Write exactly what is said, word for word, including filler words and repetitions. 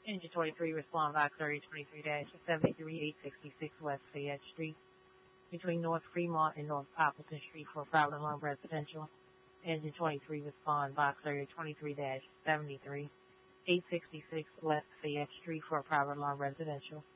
Engine twenty-three, respond Box area twenty-three seventy-three, eight sixty-six West Fayette Street, between North Fremont and North Appleton Street for private alarm residential. Engine twenty-three, respond Box area twenty-three seventy-three, eight sixty-six West Fayette Street for a private alarm residential.